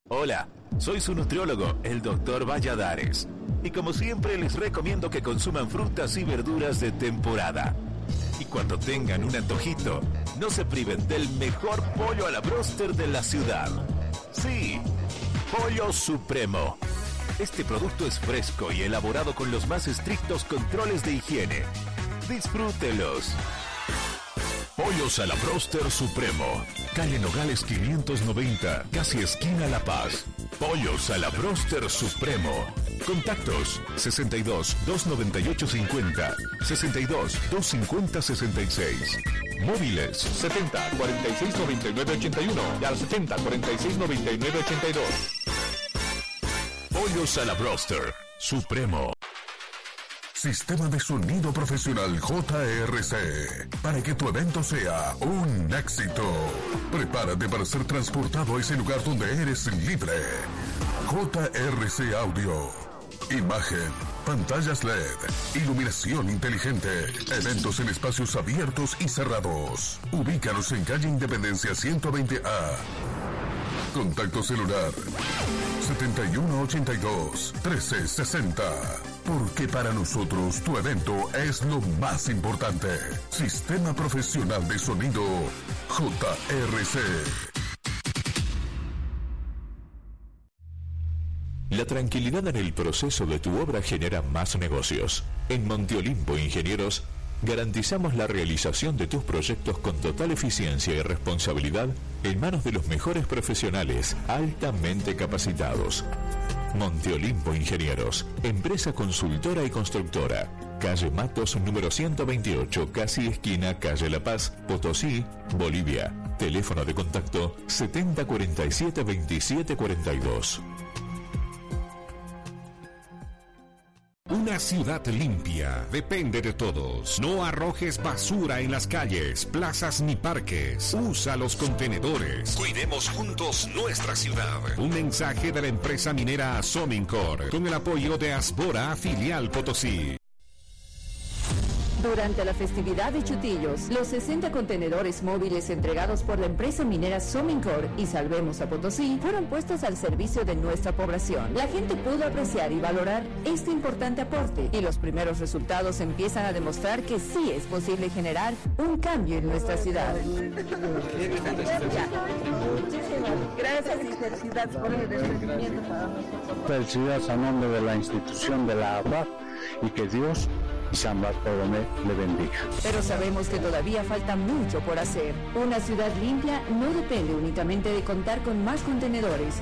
Hola, soy su nutriólogo, el Dr. Valladares. Y como siempre les recomiendo que consuman frutas y verduras de temporada. Y cuando tengan un antojito, no se priven del mejor pollo a la bróster de la ciudad. Sí, Pollo Supremo. Este producto es fresco y elaborado con los más estrictos controles de higiene. Disfrútelos. Pollos a la Bróster Supremo. Calle Nogales 590, casi esquina La Paz. Pollos a la Bróster Supremo. Contactos 62 298 50, 62 250 66. Móviles 70 46 99 81 y al 70 46 99 82. Pollos a la Bróster Supremo. Sistema de sonido profesional JRC. Para que tu evento sea un éxito. Prepárate para ser transportado a ese lugar donde eres libre. JRC Audio. Imagen, pantallas LED, iluminación inteligente, eventos en espacios abiertos y cerrados. Ubícanos en calle Independencia 120A. Contacto celular 7182-1360. Porque para nosotros tu evento es lo más importante. Sistema Profesional de Sonido JRC. La tranquilidad en el proceso de tu obra genera más negocios. En Monte Olimpo Ingenieros garantizamos la realización de tus proyectos con total eficiencia y responsabilidad en manos de los mejores profesionales altamente capacitados. Monte Olimpo Ingenieros, empresa consultora y constructora. Calle Matos, número 128, casi esquina Calle La Paz, Potosí, Bolivia. Teléfono de contacto 7047 2742. Una ciudad limpia depende de todos. No arrojes basura en las calles, plazas ni parques. Usa los contenedores. Cuidemos juntos nuestra ciudad. Un mensaje de la empresa minera Somincor con el apoyo de Asbora, filial Potosí. Durante la festividad de Chutillos, los 60 contenedores móviles entregados por la empresa minera Somincor y Salvemos a Potosí fueron puestos al servicio de nuestra población. La gente pudo apreciar y valorar este importante aporte y los primeros resultados empiezan a demostrar que sí es posible generar un cambio en nuestra ciudad. Gracias y felicidades por el descubrimiento para nosotros. Felicidades a nombre de la institución de la AFAP y que Dios y San Bartolomé le bendiga. Pero sabemos que todavía falta mucho por hacer. Una ciudad limpia no depende únicamente de contar con más contenedores,